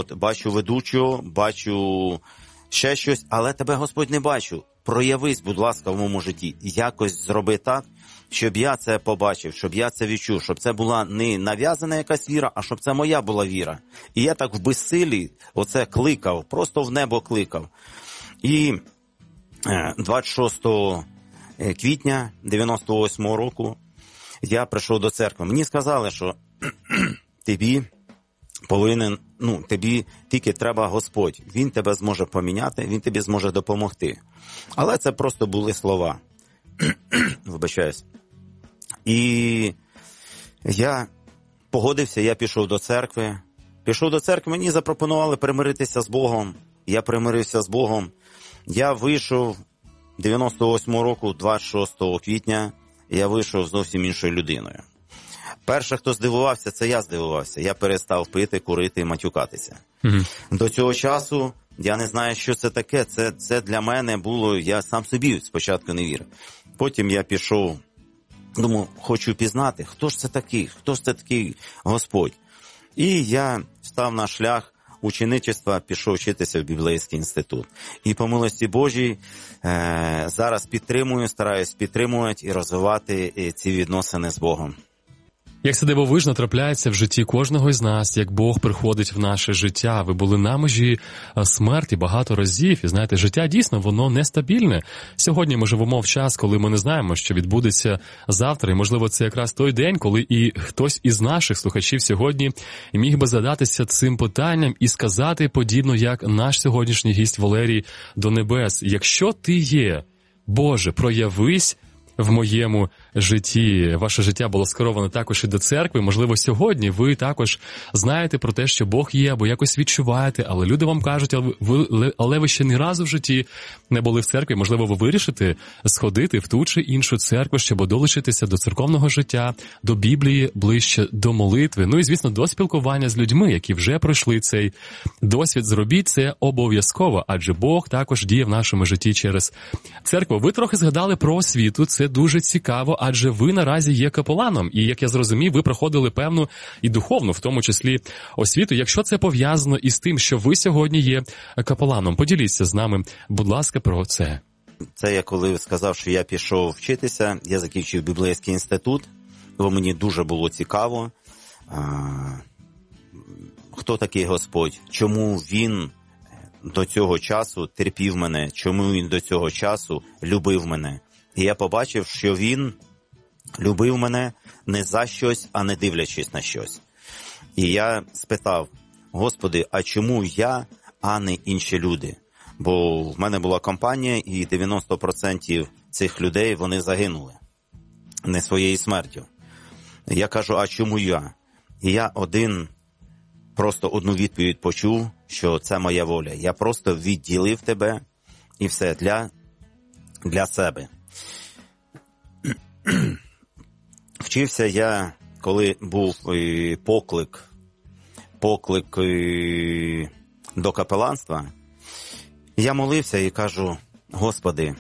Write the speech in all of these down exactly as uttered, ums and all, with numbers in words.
от бачу ведучого, бачу ще щось, але тебе, Господь, не бачу. Проявись, будь ласка, в моєму житті. Якось зроби так, щоб я це побачив, щоб я це відчув, щоб це була не нав'язана якась віра, а щоб це моя була віра. І я так в безсилі оце кликав, просто в небо кликав. І двадцять шостого квітня дев'яносто восьмого року я прийшов до церкви. Мені сказали, що тобі повинен, ну, тобі тільки треба Господь. Він тебе зможе поміняти, він тобі зможе допомогти. Але це просто були слова. Вибачаюсь. І я погодився, я пішов до церкви. Пішов до церкви, мені запропонували примиритися з Богом. Я примирився з Богом. Я вийшов дев'яносто восьмого року, двадцять шостого квітня, я вийшов зовсім іншою людиною. Перше, хто здивувався, це я здивувався. Я перестав пити, курити, матюкатися. Mm-hmm. До цього часу я не знаю, що це таке. Це, це для мене було, я сам собі спочатку не вірив. Потім я пішов, думав, хочу пізнати, хто ж це такий, хто ж це такий Господь. І я став на шлях ученичества, пішов вчитися в Біблейський інститут. І по милості Божій е- зараз підтримую, стараюсь підтримувати і розвивати ці відносини з Богом. Як це дивовижно трапляється в житті кожного із нас, як Бог приходить в наше життя. Ви були на межі смерті багато разів. І знаєте, життя дійсно, воно нестабільне. Сьогодні ми живемо в час, коли ми не знаємо, що відбудеться завтра. І, можливо, це якраз той день, коли і хтось із наших слухачів сьогодні міг би задатися цим питанням і сказати, подібно як наш сьогоднішній гість Валерій до небес. Якщо ти є, Боже, проявись в моєму житті. Ваше життя було скероване також і до церкви. Можливо, сьогодні ви також знаєте про те, що Бог є, або якось відчуваєте, але люди вам кажуть, але ви, але ви ще ні разу в житті не були в церкві. Можливо, ви вирішите сходити в ту чи іншу церкву, щоб долучитися до церковного життя, до Біблії, ближче до молитви. Ну і, звісно, до спілкування з людьми, які вже пройшли цей досвід. Зробіть це обов'язково, адже Бог також діє в нашому житті через церкву. Ви трохи згадали про освіту. Це дуже цікаво, адже ви наразі є капеланом. І, як я зрозумів, ви проходили певну і духовну, в тому числі, освіту. Якщо це пов'язано із тим, що ви сьогодні є капеланом, поділіться з нами, будь ласка, про це. Це я коли сказав, що я пішов вчитися, я закінчив Біблейський інститут, бо мені дуже було цікаво, а, хто такий Господь, чому Він до цього часу терпів мене, чому Він до цього часу любив мене. І я побачив, що Він любив мене не за щось, а не дивлячись на щось. І я спитав, Господи, а чому я, а не інші люди? Бо в мене була компанія, і дев'яносто відсотків цих людей, вони загинули не своєю смертю. Я кажу, а чому я? І я один, просто одну відповідь почув, що це моя воля. Я просто відділив тебе і все для, для себе. Вчився я, коли був е, поклик, поклик е, до капеланства, я молився і кажу, Господи,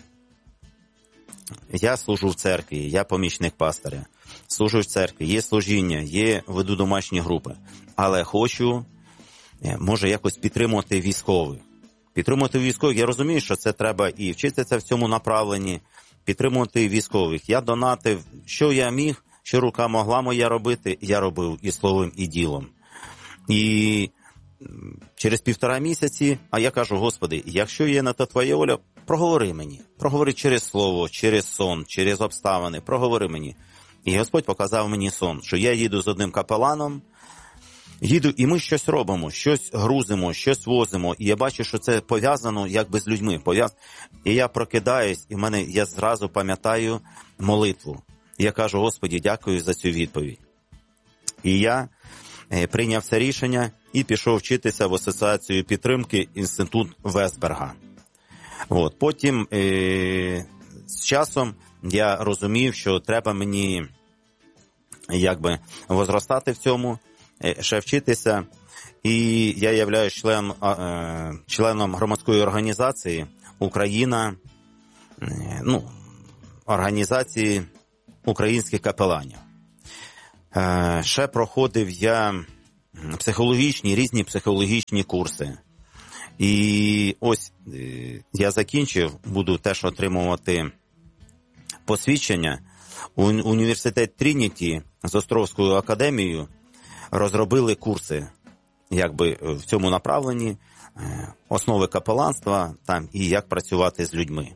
я служу в церкві, я помічник пастиря, служу в церкві, є служіння, є, веду домашні групи, але хочу, може, якось підтримувати військових. Підтримувати військових, я розумію, що це треба і вчитися в цьому направленні, підтримувати військових. Я донатив, що я міг, що рука могла моя робити, я робив і словом, і ділом. І через півтора місяці, а я кажу, Господи, якщо є на то Твоя воля, проговори мені. Проговори через слово, через сон, через обставини, проговори мені. І Господь показав мені сон, що я їду з одним капеланом, їду, і ми щось робимо, щось грузимо, щось возимо. І я бачу, що це пов'язано якби з людьми. Пов'яз... І я прокидаюсь, і в мене, я зразу пам'ятаю молитву. І я кажу, Господі, дякую за цю відповідь. І я е, прийняв це рішення і пішов вчитися в Асоціацію підтримки інститут Весберга. От. Потім е, з часом я розумів, що треба мені якби возростати в цьому, ще вчитися, і я являюсь член, членом громадської організації Україна, ну, організації українських капеланів. Ще проходив я психологічні, різні психологічні курси. І ось я закінчив, буду теж отримувати посвідчення. Університет Трініті з Островською академією розробили курси якби в цьому направленні, основи капеланства там, і як працювати з людьми.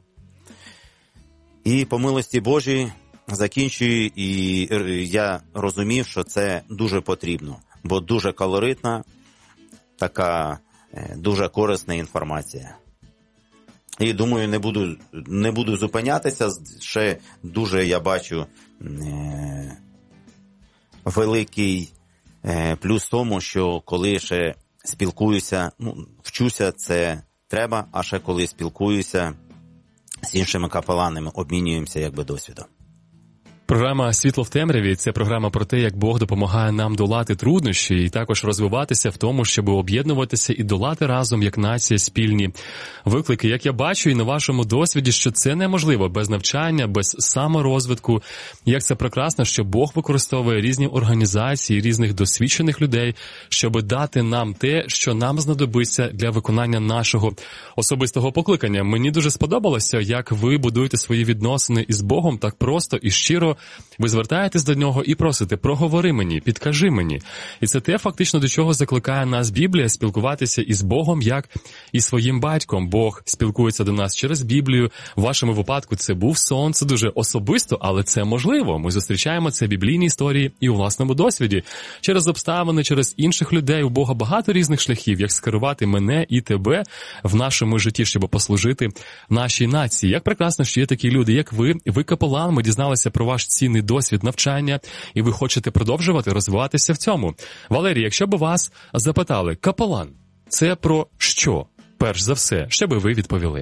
І по милості Божій закінчую, і я розумів, що це дуже потрібно, бо дуже колоритна, така дуже корисна інформація. І думаю, не буду, не буду зупинятися, ще дуже я бачу е, великий е, плюс в тому, що коли ще спілкуюся, ну, вчуся, це треба, а ще коли спілкуюся з іншими капеланами, обмінюємося якби досвідом. Програма «Світло в темряві» – це програма про те, як Бог допомагає нам долати труднощі і також розвиватися в тому, щоб об'єднуватися і долати разом, як нація, спільні виклики. Як я бачу і на вашому досвіді, що це неможливо без навчання, без саморозвитку. Як це прекрасно, що Бог використовує різні організації, різних досвідчених людей, щоб дати нам те, що нам знадобиться для виконання нашого особистого покликання. Мені дуже сподобалося, як ви будуєте свої відносини із Богом так просто і щиро. Ви звертаєтесь до нього і просите: проговори мені, підкажи мені. І це те, фактично, до чого закликає нас Біблія, спілкуватися із Богом, як і своїм батьком. Бог спілкується до нас через Біблію. В вашому випадку це був сон, це дуже особисто, але це можливо. Ми зустрічаємо це в біблійній історії і у власному досвіді. Через обставини, через інших людей у Бога багато різних шляхів, як скерувати мене і тебе в нашому житті, щоб послужити нашій нації. Як прекрасно, що є такі люди, як ви. Ви капелан, ми дізналися про ваш цінний досвід навчання, і ви хочете продовжувати розвиватися в цьому. Валерій, якщо б вас запитали: капелан, це про що? Перш за все, що би ви відповіли?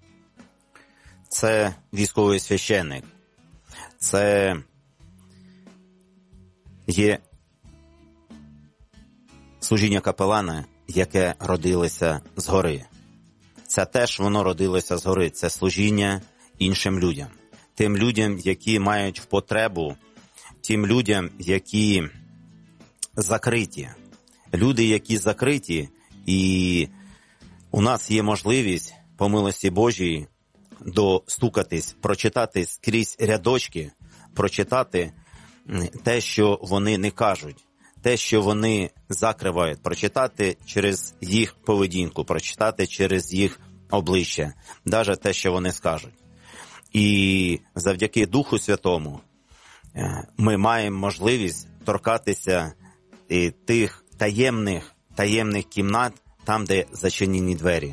Це військовий священник. Це є служіння капелана, яке родилося згори. Це теж воно родилося згори. Це служіння іншим людям. Тим людям, які мають потребу, тим людям, які закриті. Люди, які закриті, і у нас є можливість, по милості Божій, достукатись, прочитати скрізь рядочки, прочитати те, що вони не кажуть, те, що вони закривають, прочитати через їх поведінку, прочитати через їх обличчя, навіть те, що вони скажуть. І завдяки Духу Святому ми маємо можливість торкатися тих таємних, таємних кімнат, там, де зачинені двері.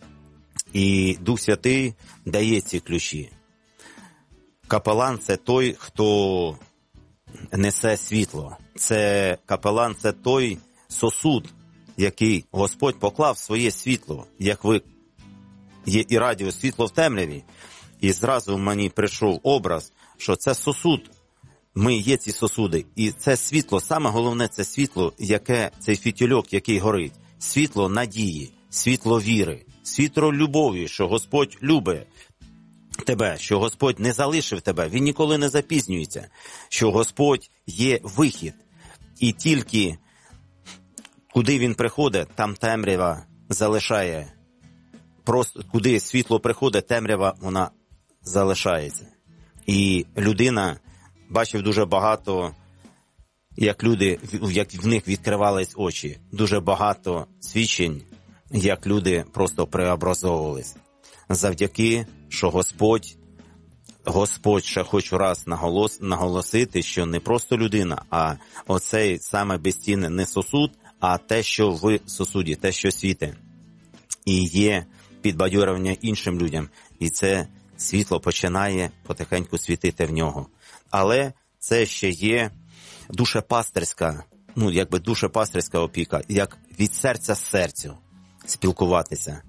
І Дух Святий дає ці ключі. Капелан – це той, хто несе світло. Це капелан – це той сосуд, який Господь поклав своє світло, як ви є і радіо «Світло в темряві». І зразу в мені прийшов образ, що це сосуд, ми є ці сосуди. І це світло, саме головне, це світло, яке, цей фітільок, який горить. Світло надії, світло віри, світло любові, що Господь любить тебе, що Господь не залишив тебе, Він ніколи не запізнюється, що Господь є вихід. І тільки куди Він приходить, там темрява залишає. Просто куди світло приходить, темрява, вона залишається. І людина, бачив дуже багато, як люди, як в них відкривались очі, дуже багато свідчень, як люди просто преобразовувались. Завдяки, що Господь, Господь, ще хочу раз наголос, наголосити, що не просто людина, а оцей саме безцінний не сосуд, а те, що в сосуді, те, що світить. І є підбадьорювання іншим людям. І це світло починає потихеньку світити в нього. Але це ще є душепастерська, ну, якби душепастерська опіка, як від серця з серцю спілкуватися.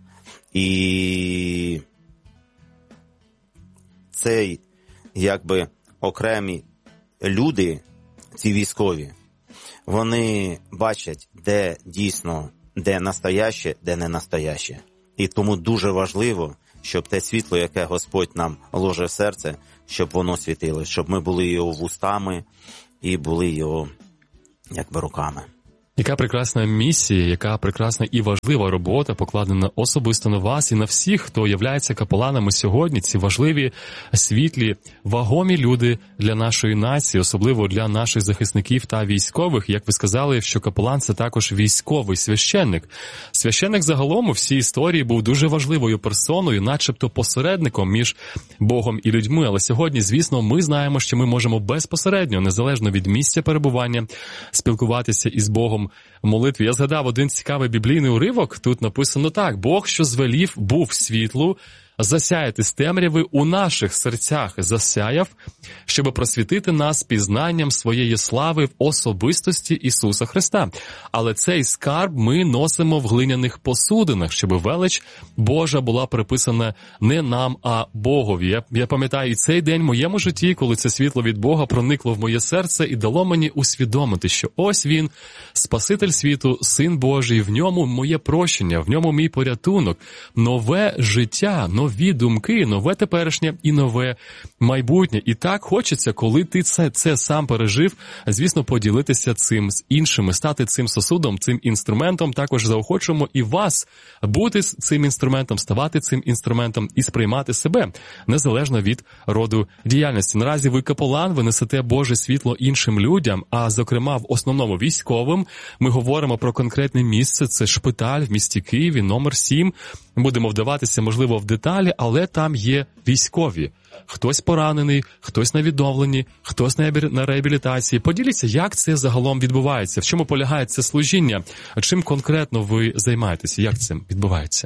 І цей, якби, окремі люди, ці військові, вони бачать, де дійсно, де настояще, де не настояще. І тому дуже важливо, щоб те світло, яке Господь нам ложе в серце, щоб воно світило, щоб ми були його вустами і були його, якби, руками. Яка прекрасна місія, яка прекрасна і важлива робота покладена особисто на вас і на всіх, хто являється капеланами сьогодні. Ці важливі, світлі, вагомі люди для нашої нації, особливо для наших захисників та військових. Як ви сказали, що капелан – це також військовий священник. Священник загалом у всій історії був дуже важливою персоною, начебто посередником між Богом і людьми. Але сьогодні, звісно, ми знаємо, що ми можемо безпосередньо, незалежно від місця перебування, спілкуватися із Богом в молитві. Я згадав один цікавий біблійний уривок. Тут написано так: «Бог, що звелів, був світлу, засяяти з темряви у наших серцях засяяв, щоб просвітити нас пізнанням своєї слави в особистості Ісуса Христа. Але цей скарб ми носимо в глиняних посудинах, щоб велич Божа була приписана не нам, а Богові». Я, я пам'ятаю і цей день в моєму житті, коли це світло від Бога проникло в моє серце і дало мені усвідомити, що ось Він, Спаситель світу, Син Божий, в ньому моє прощення, в ньому мій порятунок, нове життя, нові думки, нове теперішнє і нове майбутнє. І так хочеться, коли ти це, це сам пережив, звісно, поділитися цим з іншими, стати цим сосудом, цим інструментом. Також заохочуємо і вас бути цим інструментом, ставати цим інструментом і сприймати себе, незалежно від роду діяльності. Наразі ви капелан, ви несете Боже світло іншим людям, а зокрема в основному військовим. Ми говоримо про конкретне місце, це шпиталь в місті Києві, номер сім. Будемо вдаватися, можливо, в деталі, але там є військові. Хтось поранений, хтось на відновленні, хтось на реабілітації. Поділіться, як це загалом відбувається, в чому полягає це служіння, чим конкретно ви займаєтеся, як це відбувається?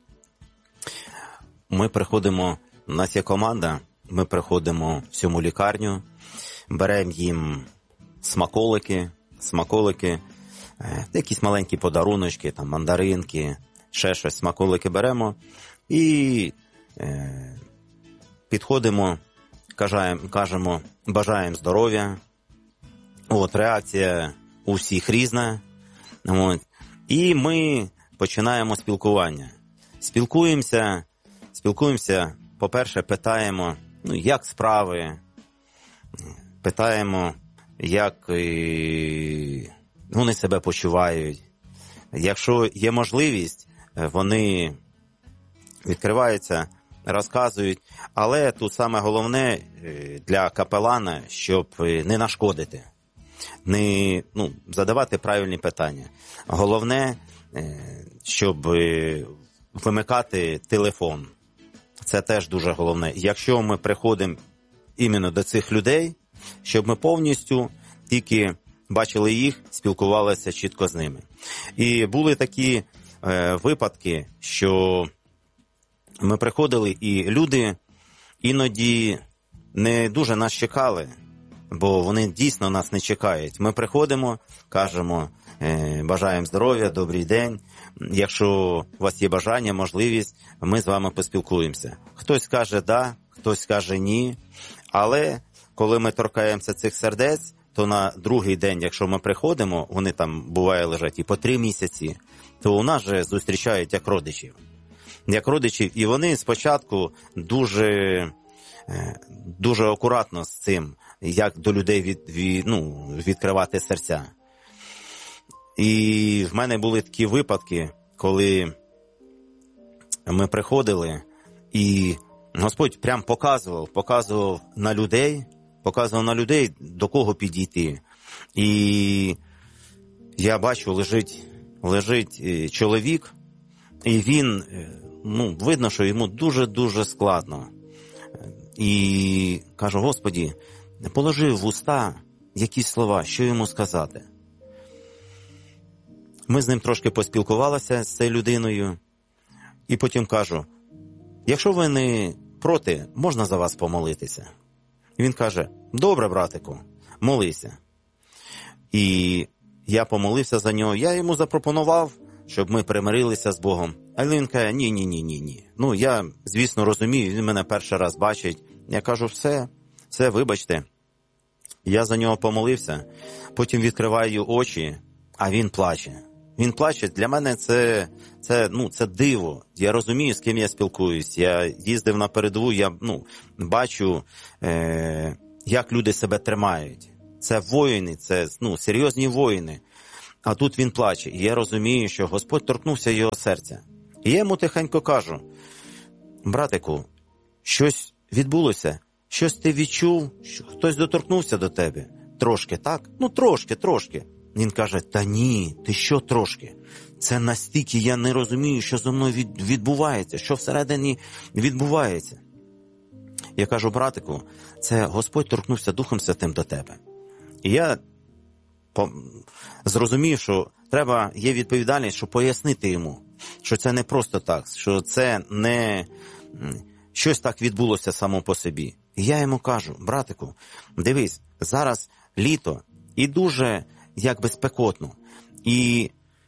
Ми приходимо, у нас є команда, ми приходимо в всьому лікарню, беремо їм смаколики, смаколики, якісь маленькі подаруночки, там мандаринки, ще щось, смаколики беремо і е, підходимо, кажемо, кажемо, бажаємо здоров'я. От, реакція у всіх різна. От, і ми починаємо спілкування. Спілкуємося, спілкуємося, по-перше, питаємо, ну, як справи, питаємо, як і, вони себе почувають. Якщо є можливість, вони відкриваються, розказують, але тут саме головне для капелана, щоб не нашкодити, не, ну, задавати правильні питання. Головне, щоб вимикати телефон. Це теж дуже головне. Якщо ми приходимо іменно до цих людей, щоб ми повністю тільки бачили їх, спілкувалися чітко з ними. І були такі е, випадки, що ми приходили, і люди іноді не дуже нас чекали, бо вони дійсно нас не чекають. Ми приходимо, кажемо, е, бажаємо здоров'я, добрий день. Якщо у вас є бажання, можливість, ми з вами поспілкуємося. Хтось каже «да», хтось каже «ні», але коли ми торкаємося цих сердець, то на другий день, якщо ми приходимо, вони там, буває, лежать і по три місяці, то у нас же зустрічають як родичів. Як родичів, і вони спочатку дуже, дуже акуратно з цим, як до людей від, від, ну, відкривати серця. І в мене були такі випадки, коли ми приходили, і Господь прям показував, показував на людей, показував на людей, до кого підійти. І я бачу, лежить, лежить чоловік, і він, ну, видно, що йому дуже-дуже складно. І кажу, Господі, положи в уста якісь слова, що йому сказати. Ми з ним трошки поспілкувалися, з цією людиною, і потім кажу, якщо ви не проти, можна за вас помолитися? І він каже, добре, братику, молися. І я помолився за нього, я йому запропонував, щоб ми примирилися з Богом. А він каже, ні-ні-ні-ні. Ну, я, звісно, розумію, він мене перший раз бачить. Я кажу, все, все, вибачте. Я за нього помолився, потім відкриваю очі, а він плаче. Він плаче, для мене це, це, ну, це диво. Я розумію, з ким я спілкуюсь. Я їздив на передову, я, ну, бачу, е, як люди себе тримають. Це воїни, це, ну, серйозні воїни. А тут він плаче, і я розумію, що Господь торкнувся його серця. І я йому тихенько кажу: братику, щось відбулося, щось ти відчув, що хтось доторкнувся до тебе. Трошки, так? Ну, трошки, трошки. Він каже: та ні, ти що трошки? Це настільки я не розумію, що зі мною відбувається, що всередині відбувається. Я кажу: братику, це Господь торкнувся Духом Святим до тебе. І я зрозумів, що треба, є відповідальність, щоб пояснити йому, що це не просто так, що це не щось так відбулося само по собі. І я йому кажу: братику, дивись, зараз літо і дуже якби спекотно. І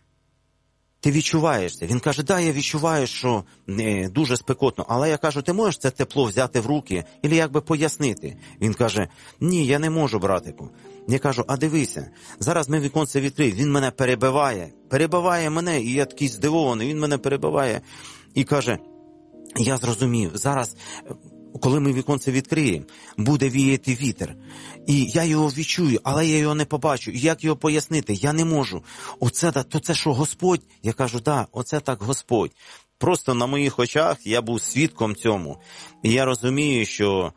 ти відчуваєш це. Він каже: да, я відчуваю, що е, дуже спекотно. Але я кажу: ти можеш це тепло взяти в руки? Або якби пояснити? Він каже: ні, я не можу, братику. Я кажу: а дивися, зараз ми віконце відкриємо. Він мене перебиває. Перебиває мене, і я такий здивований. Він мене перебиває і каже: я зрозумів, зараз, коли ми віконце відкриємо, буде віяти вітер. І я його відчую, але я його не побачу. І як його пояснити? Я не можу. Оце, то це що, Господь? Я кажу: да, оце так Господь. Просто на моїх очах я був свідком цьому. І я розумію, що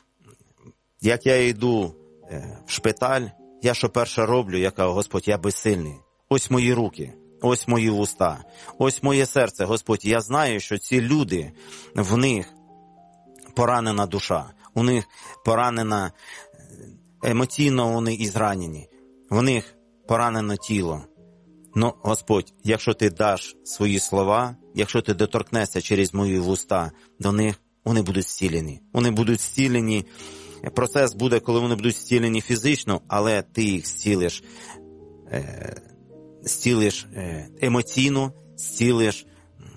як я йду в шпиталь, я що перше роблю, я кажу: Господь, я безсильний. Ось мої руки. Ось мої вуста, ось моє серце, Господь. Я знаю, що ці люди, в них поранена душа, у них поранена, емоційно вони і зранені, в них поранено тіло. Ну, Господь, якщо ти даш свої слова, якщо ти доторкнешся через мої вуста до них, вони будуть зцілені. Вони будуть зцілені. Процес буде, коли вони будуть зцілені фізично, але ти їх зцілиш е- зцілиш емоційно, зцілиш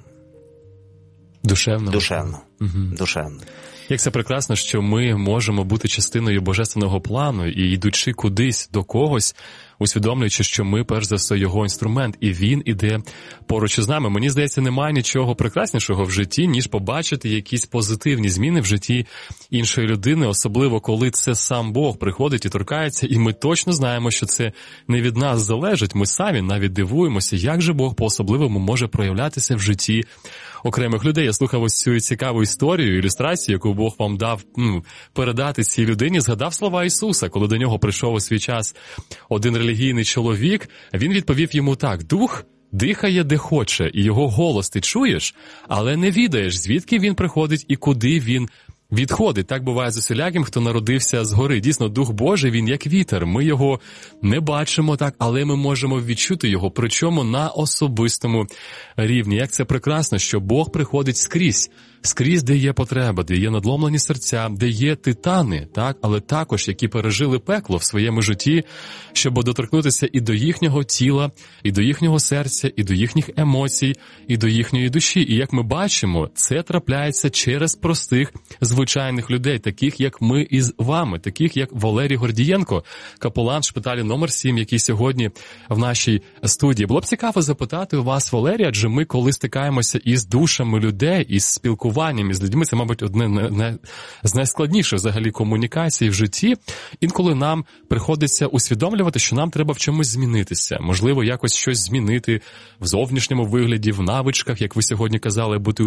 душевно. Душевно. Угу. Душевно. Як це прекрасно, що ми можемо бути частиною божественного плану і йдучи кудись до когось, усвідомлюючи, що ми, перш за все, його інструмент, і він іде поруч із нами. Мені здається, немає нічого прекраснішого в житті, ніж побачити якісь позитивні зміни в житті іншої людини, особливо коли це сам Бог приходить і торкається, і ми точно знаємо, що це не від нас залежить. Ми самі навіть дивуємося, як же Бог по-особливому може проявлятися в житті окремих людей. Я слухав ось цю цікаву історію, ілюстрацію, яку Бог вам дав ну, передати цій людині, згадав слова Ісуса, коли до нього прийшов у свій час один релігійний чоловік, він відповів йому так: «Дух дихає де хоче, і його голос ти чуєш, але не відаєш, звідки він приходить і куди він відходить». Так буває з усіляким, хто народився згори. Дійсно, Дух Божий, він як вітер. Ми його не бачимо так, але ми можемо відчути його, причому на особистому рівні. Як це прекрасно, що Бог приходить скрізь. Скрізь, де є потреба, де є надломлені серця, де є титани, так, але також, які пережили пекло в своєму житті, щоб доторкнутися і до їхнього тіла, і до їхнього серця, і до їхніх емоцій, і до їхньої душі. І як ми бачимо, це трапляється через простих, звичайних людей, таких, як ми із вами, таких, як Валерій Гордієнко, капелан шпиталі номер сім, який сьогодні в нашій студії. Було б цікаво запитати у вас, Валерій, адже ми, коли стикаємося із душами людей, із спілкуванням із людьми, це, мабуть, одне з найскладніших взагалі комунікацій в житті. Інколи нам приходиться усвідомлювати, що нам треба в чомусь змінитися. Можливо, якось щось змінити в зовнішньому вигляді, в навичках, як ви сьогодні казали, бути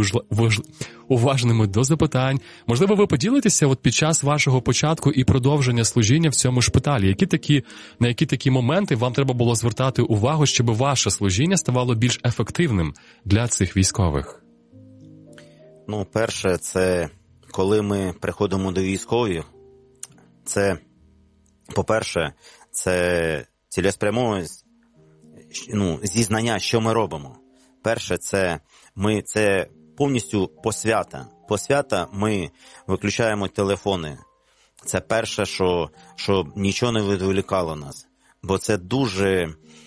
уважними до запитань. Можливо, ви поділитеся от під час вашого початку і продовження служіння в цьому шпиталі. Які такі, на які такі моменти вам треба було звертати увагу, щоб ваше служіння ставало більш ефективним для цих військових? Ну, перше, це коли ми приходимо до військових, це, по-перше, це цілеспрямованість, ну, зізнання, що ми робимо. Перше, це ми, це повністю посвята. Посвята, ми виключаємо телефони. Це перше, що, що нічого не відволікало нас. Бо це дуже,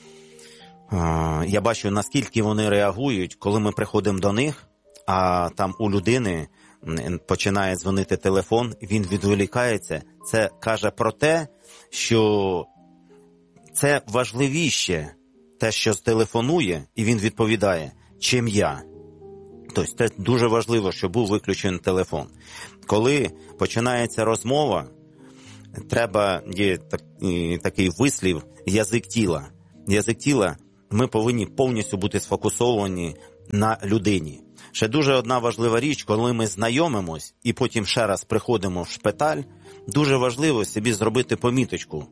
а, я бачу, наскільки вони реагують, коли ми приходимо до них, а там у людини починає дзвонити телефон, він відволікається. Це каже про те, що це важливіше, те, що зтелефонує, і він відповідає, чим я. Тобто це дуже важливо, щоб був виключений телефон. Коли починається розмова, треба, є такий вислів, язик тіла. язик тіла, ми повинні повністю бути сфокусовані на людині. Ще дуже одна важлива річ, коли ми знайомимось і потім ще раз приходимо в шпиталь, дуже важливо собі зробити поміточку,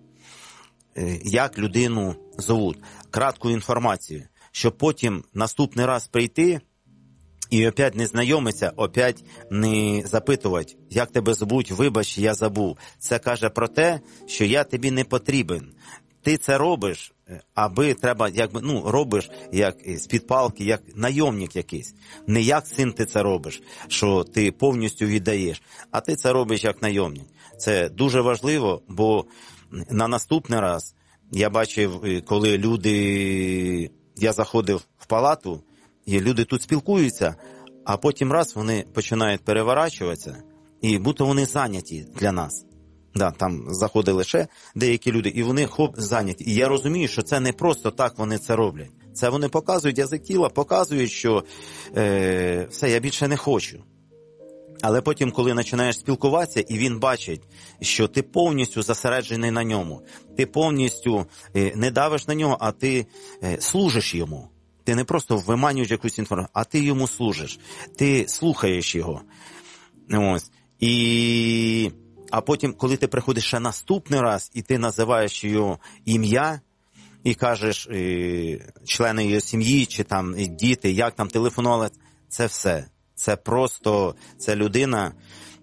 як людину зовуть, кратку інформацію, щоб потім наступний раз прийти і опять не знайомиться, опять не запитувати, як тебе звуть, вибач, я забув. Це каже про те, що я тобі не потрібен. Ти це робиш, аби треба, якби, ну, робиш як з-під палки, як найомник якийсь. Не як син ти це робиш, що ти повністю віддаєш, а ти це робиш як найомник. Це дуже важливо, бо на наступний раз я бачив, коли люди, я заходив в палату, і люди тут спілкуються, а потім раз вони починають переворачуватися, і будто вони зайняті для нас. Да, там заходили ще деякі люди, і вони хоп, зайняті. І я розумію, що це не просто так вони це роблять. Це вони показують язик тіла, показують, що е, все, я більше не хочу. Але потім, коли починаєш спілкуватися, і він бачить, що ти повністю зосереджений на ньому, ти повністю е, не давиш на нього, а ти е, служиш йому. Ти не просто виманюєш якусь інформацію, а ти йому служиш. Ти слухаєш його. Ось. І... А потім, коли ти приходиш ще наступний раз, і ти називаєш його ім'я, і кажеш і, члени його сім'ї, чи там і діти, як там телефонували, це все. Це просто, це людина.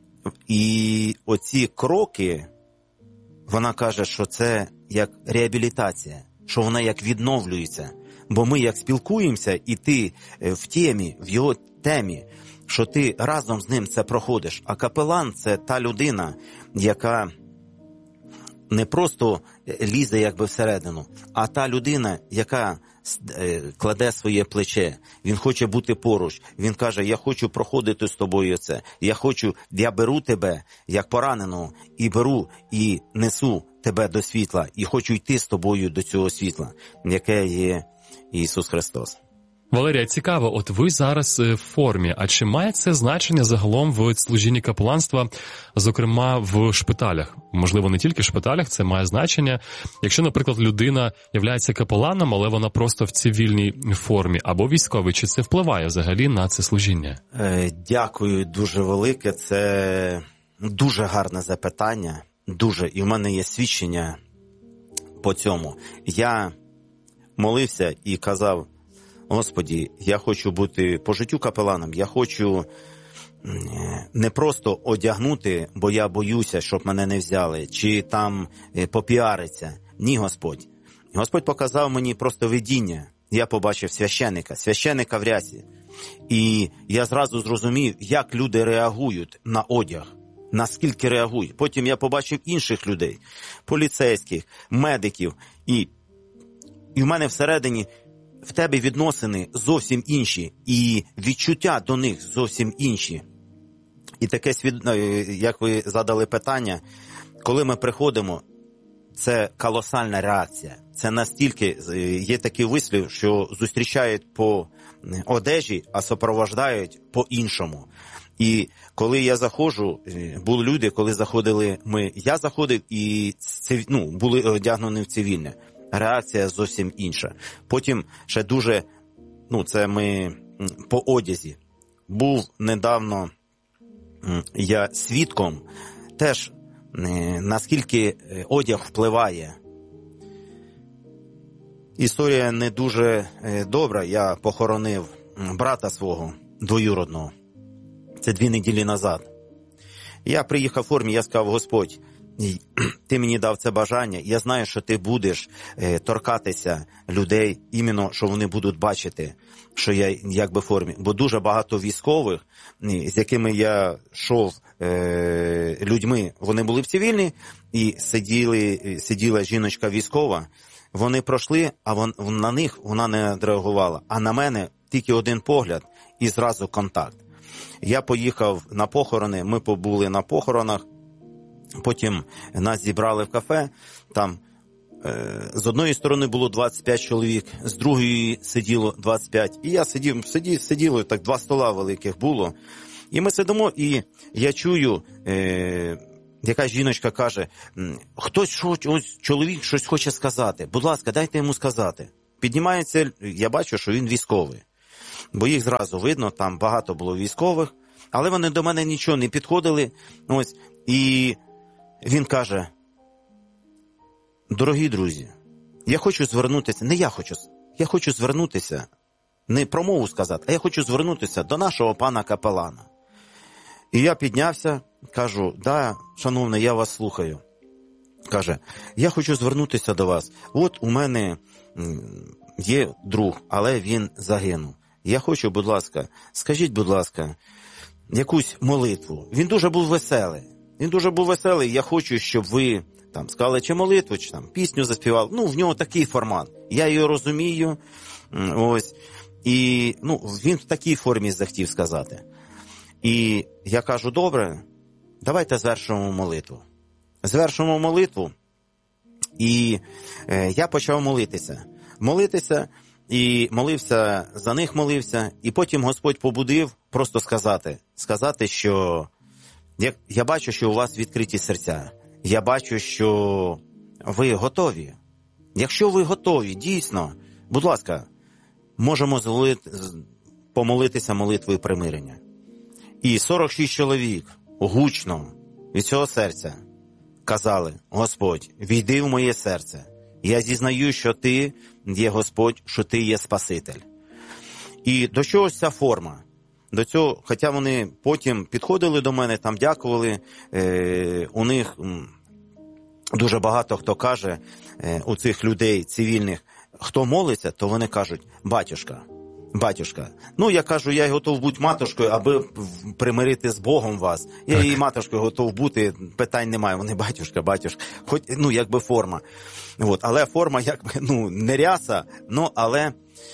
І оці кроки, вона каже, що це як реабілітація, що вона як відновлюється. Бо ми як спілкуємося, і ти в темі, в його темі, що ти разом з ним це проходиш. А капелан – це та людина, яка не просто лізе якби всередину, а та людина, яка кладе своє плече. Він хоче бути поруч. Він каже, я хочу проходити з тобою це. Я хочу, я беру тебе, як пораненого, і беру, і несу тебе до світла. І хочу йти з тобою до цього світла, яке є Ісус Христос. Валерія, цікаво, от ви зараз в формі, а чи має це значення загалом в служінні капеланства, зокрема в шпиталях? Можливо, не тільки в шпиталях, це має значення. Якщо, наприклад, людина є капеланом, але вона просто в цивільній формі, або військовий, чи це впливає взагалі на це служіння? Дякую дуже велике, це дуже гарне запитання, дуже, і в мене є свідчення по цьому. Я молився і казав, Господі, я хочу бути по життю капеланом, я хочу не просто одягнути, бо я боюся, щоб мене не взяли, чи там попіариться. Ні, Господь. Господь показав мені просто видіння. Я побачив священика, священика в рясі. І я зразу зрозумів, як люди реагують на одяг, наскільки реагують. Потім я побачив інших людей, поліцейських, медиків. І, і в мене всередині в тебе відносини зовсім інші, і відчуття до них зовсім інші. І таке, як ви задали питання, коли ми приходимо, це колосальна реакція. Це настільки, є такий вислів, що зустрічають по одежі, а супроводжають по-іншому. І коли я заходжу, були люди, коли заходили ми, я заходив і ну, були одягнені в цивільне. Реакція зовсім інша. Потім ще дуже, ну це ми по одязі. Був недавно я свідком теж, наскільки одяг впливає. Історія не дуже добра. Я похоронив брата свого двоюродного. Це дві неділі назад. Я приїхав в формі, я сказав, Господь, ти мені дав це бажання, я знаю, що ти будеш е, торкатися людей, іменно, що вони будуть бачити, що я якби в формі. Бо дуже багато військових, з якими я йшов е, людьми, вони були в цивільні, і сиділи, сиділа жіночка військова, вони пройшли, а вон, на них вона не реагувала. А на мене тільки один погляд і зразу контакт. Я поїхав на похорони, ми побули на похоронах, потім нас зібрали в кафе, там е, з одної сторони було двадцять п'ять чоловік, з другої сиділо двадцять п'ять. І я сидів, сидів, сиділо, так два стола великих було. І ми сидимо, і я чую, е, якась жіночка каже, хтось, щось, ось чоловік щось хоче сказати, будь ласка, дайте йому сказати. Піднімається, я бачу, що він військовий. Бо їх зразу видно, там багато було військових, але вони до мене нічого не підходили. Ось, і він каже, дорогі друзі, я хочу звернутися, не я хочу, я хочу звернутися, не промову сказати, а я хочу звернутися до нашого пана капелана. І я піднявся, кажу, да, шановний, я вас слухаю. Каже, я хочу звернутися до вас. От у мене є друг, але він загинув. Я хочу, будь ласка, скажіть, будь ласка, якусь молитву. Він дуже був веселий. Він дуже був веселий, я хочу, щоб ви там сказали, чи молитву, чи там пісню заспівали. Ну, в нього такий формат. Я її розумію. Ось. І, ну, він в такій формі захотів сказати. І я кажу, добре, давайте звершимо молитву. Звершимо молитву, і е, я почав молитися. Молитися, і молився, за них молився, і потім Господь побудив просто сказати, сказати, що я, я бачу, що у вас відкриті серця. Я бачу, що ви готові. Якщо ви готові, дійсно, будь ласка, можемо зволити, помолитися молитвою примирення. І сорок шість чоловік гучно від цього серця казали, Господь, війди в моє серце. Я зізнаю, що ти є Господь, що ти є Спаситель. І до чого ця форма? До цього, хоча вони потім підходили до мене, там дякували, е, у них м, дуже багато хто каже, е, у цих людей цивільних, хто молиться, то вони кажуть, батюшка, батюшка. Ну, я кажу, я готов бути матушкою, аби примирити з Богом вас. Я так. І матушкою готов бути, питань немає. Вони батюшка, батюшка. Хоч, ну, якби форма. От. Але форма, якби, ну, не ряса, ну, але...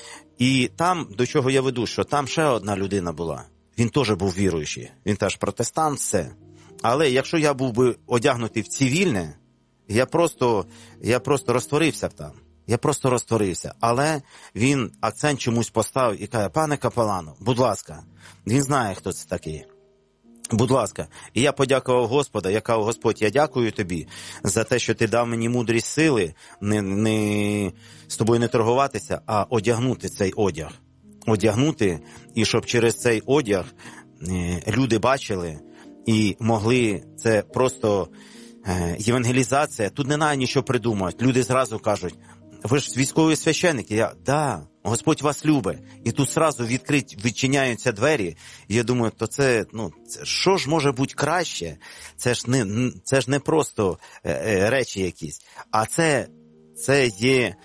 І там, до чого я веду, що там ще одна людина була. Він теж був віруючий. Він теж протестант, все. Але якщо я був би одягнутий в цивільне, я просто, я просто розтворився б там. Я просто розтворився. Але він акцент чомусь поставив і каже, пане капелану, будь ласка, він знає, хто це такий. Будь ласка. І я подякував Господа, я кажу, Господь, я дякую тобі за те, що ти дав мені мудрість сили не, не, з тобою не торгуватися, а одягнути цей одяг. Одягнути, і щоб через цей одяг е, люди бачили і могли, це просто е, євангелізація, тут не треба нічого придумати. Люди зразу кажуть, ви ж військові священники. Я, да, Господь вас любить. І тут зразу відкрить, відчиняються двері. І я думаю, то це, ну, це, що ж може бути краще? Це ж не, це ж не просто е, е, речі якісь, а це, це є,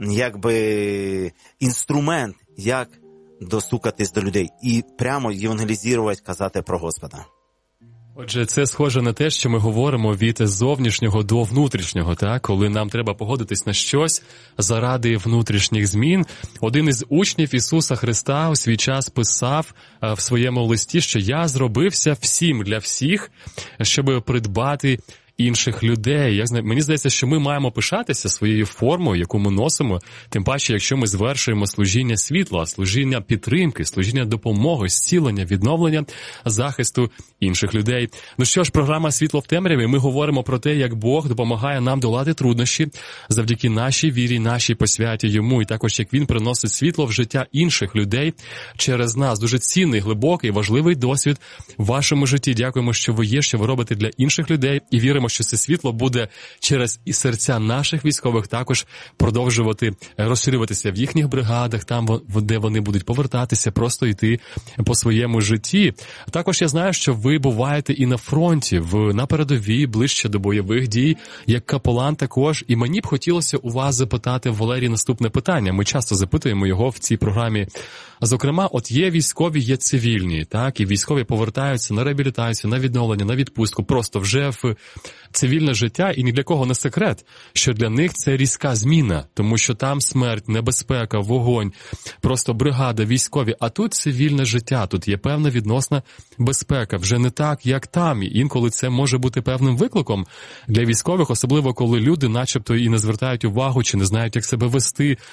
якби, інструмент, як достукатись до людей. І прямо євангелізувати, казати про Господа. Отже, це схоже на те, що ми говоримо від зовнішнього до внутрішнього, так? Коли нам треба погодитись на щось заради внутрішніх змін. Один із учнів Ісуса Христа у свій час писав в своєму листі, що я зробився всім для всіх, щоб придбати інших людей. Я знаю, мені здається, що ми маємо пишатися своєю формою, яку ми носимо, тим паче, якщо ми звершуємо служіння світла, служіння підтримки, служіння допомоги, зцілення, відновлення, захисту інших людей. Ну що ж, програма «Світло в темряві», ми говоримо про те, як Бог допомагає нам долати труднощі завдяки нашій вірі, нашій посвяті Йому, і також як Він приносить світло в життя інших людей через нас. Дуже цінний, глибокий, важливий досвід в вашому житті. Дякуємо, що ви є, що ви робите для інших людей, і віримо, що це світло буде через і серця наших військових також продовжувати розширюватися в їхніх бригадах, там, де вони будуть повертатися, просто йти по своєму житті. Також я знаю, що ви буваєте і на фронті, в, на передовій, ближче до бойових дій, як капелан також. І мені б хотілося у вас запитати, Валерій, наступне питання. Ми часто запитуємо його в цій програмі. Зокрема, от є військові, є цивільні, так, і військові повертаються на реабілітацію, на відновлення, на відпустку, просто вже в цивільне життя, і ні для кого не секрет, що для них це різка зміна, тому що там смерть, небезпека, вогонь, просто бригада, військові, а тут цивільне життя, тут є певна відносна безпека, вже не так, як там, і інколи це може бути певним викликом для військових, особливо коли люди начебто і не звертають увагу, чи не знають, як себе вести.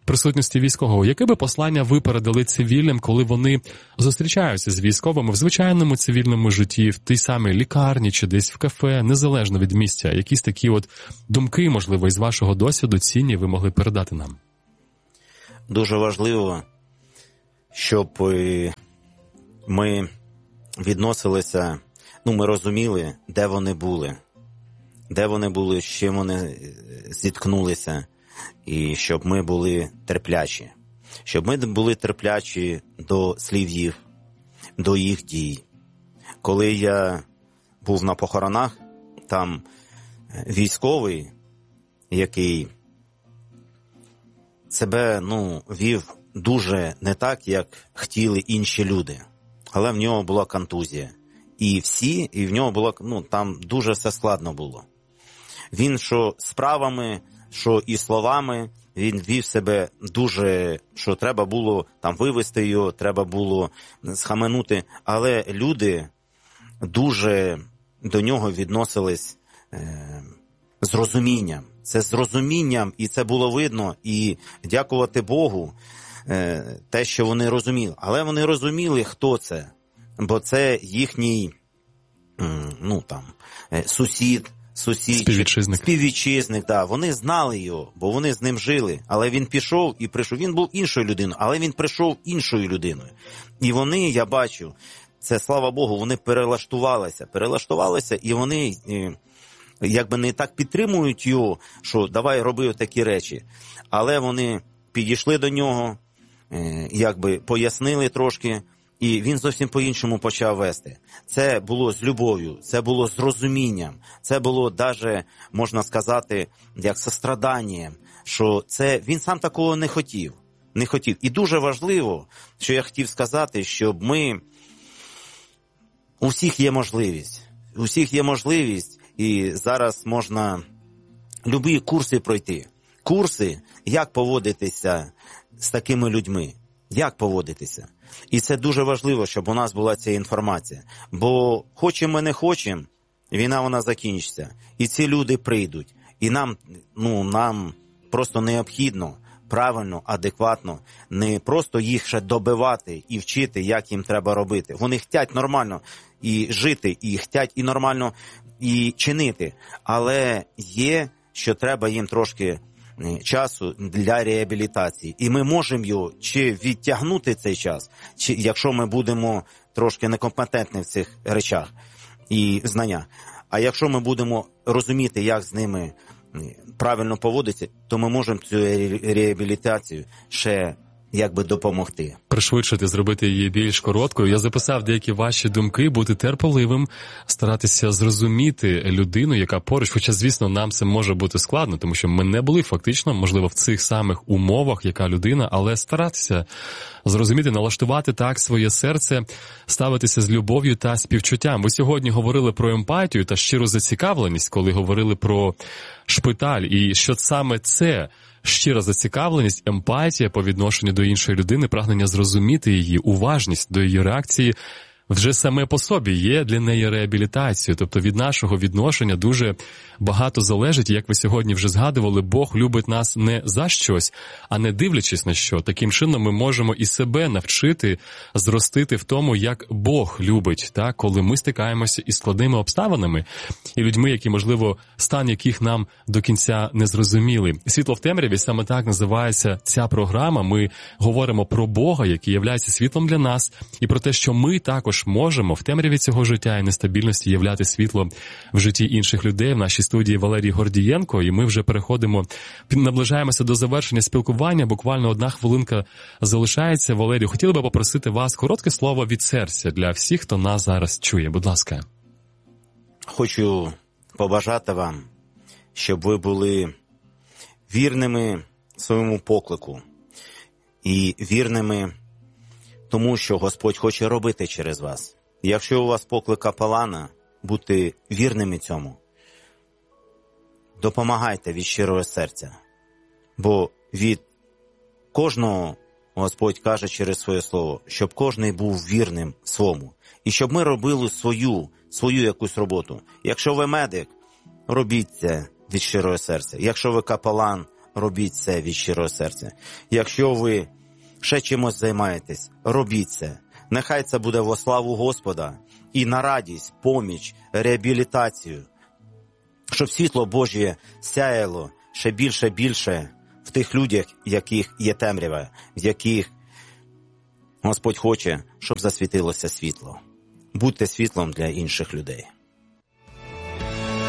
присутності військового. Яке би послання ви передали цивільним, коли вони зустрічаються з військовими в звичайному цивільному житті, в тій самій лікарні чи десь в кафе, незалежно від місця? Якісь такі от думки, можливо, із вашого досвіду цінні ви могли передати нам? Дуже важливо, щоб ми відносилися, ну, ми розуміли, де вони були, де вони були, з чим вони зіткнулися, і щоб ми були терплячі. Щоб ми були терплячі до слів їх, до їх дій. Коли я був на похоронах, там військовий, який себе, ну, вів дуже не так, як хотіли інші люди. Але в нього була контузія. І всі, і в нього було, ну, там дуже все складно було. Він що справами, що і словами, він вів себе дуже, що треба було там вивести його, треба було схаменути. Але люди дуже до нього відносились е, з розумінням. Це з розумінням, і це було видно, і дякувати Богу, е, те, що вони розуміли. Але вони розуміли, хто це, бо це їхній, ну, там, сусід, сусід, співвітчизник. Співвітчизник, да. Вони знали його, бо вони з ним жили. Але він пішов і прийшов. Він був іншою людиною, але він прийшов іншою людиною. І вони, я бачу, це, слава Богу, вони перелаштувалися. Перелаштувалися, і вони якби не так підтримують його, що давай роби такі речі. Але вони підійшли до нього, якби пояснили трошки, і він зовсім по-іншому почав вести. Це було з любов'ю, це було з розумінням, це було даже, можна сказати, як состраданням, що це він сам такого не хотів. Не хотів. І дуже важливо, що я хотів сказати, щоб ми, у всіх є можливість, у всіх є можливість, і зараз можна любі курси пройти. Курси, як поводитися з такими людьми. Як поводитися? І це дуже важливо, щоб у нас була ця інформація. Бо хочемо, не хочемо, війна вона закінчиться. І ці люди прийдуть. І нам, ну, нам просто необхідно правильно, адекватно, не просто їх ще добивати і вчити, як їм треба робити. Вони хочуть нормально і жити, і хочуть і нормально і чинити. Але є, що треба їм трошки часу для реабілітації. І ми можемо його чи відтягнути цей час, чи якщо ми будемо трошки некомпетентні в цих речах і знаннях. А якщо ми будемо розуміти, як з ними правильно поводитися, то ми можемо цю реабілітацію ще якби допомогти. Пришвидшити, зробити її більш короткою. Я записав деякі ваші думки, бути терпеливим, старатися зрозуміти людину, яка поруч, хоча, звісно, нам це може бути складно, тому що ми не були фактично, можливо, в цих самих умовах, яка людина, але старатися зрозуміти, налаштувати так своє серце, ставитися з любов'ю та співчуттям. Ви сьогодні говорили про емпатію та щиру зацікавленість, коли говорили про шпиталь, і що саме це щира зацікавленість, емпатія по відношенню до іншої людини, прагнення зрозуміти її, уважність до її реакції, вже саме по собі є для неї реабілітацією. Тобто від нашого відношення дуже багато залежить. Як ви сьогодні вже згадували, Бог любить нас не за щось, а не дивлячись на що. Таким чином ми можемо і себе навчити, зростити в тому, як Бог любить, так? Коли ми стикаємося із складними обставинами і людьми, які, можливо, стан яких нам до кінця не зрозуміли. «Світло в темряві» саме так називається ця програма. Ми говоримо про Бога, який являється світлом для нас, і про те, що ми також можемо в темряві цього життя і нестабільності являти світло в житті інших людей. В нашій студії Валерій Гордієнко, і ми вже переходимо, наближаємося до завершення спілкування. Буквально одна хвилинка залишається. Валерію, хотіли би попросити вас коротке слово від серця для всіх, хто нас зараз чує. Будь ласка. Хочу побажати вам, щоб ви були вірними своєму поклику і вірними тому, що Господь хоче робити через вас. Якщо у вас поклик капелана, бути вірними цьому, допомагайте від щирого серця. Бо від кожного Господь каже через своє слово, щоб кожний був вірним свому. І щоб ми робили свою, свою якусь роботу. Якщо ви медик, робіть це від щирого серця. Якщо ви капелан, робіть це від щирого серця. Якщо ви ще чимось займаєтесь, робіть це. Нехай це буде во славу Господа і на радість, поміч, реабілітацію, щоб світло Божє сяяло ще більше-більше в тих людях, в яких є темрява, в яких Господь хоче, щоб засвітилося світло. Будьте світлом для інших людей.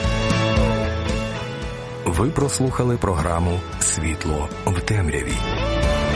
Ви прослухали програму «Світло в темряві».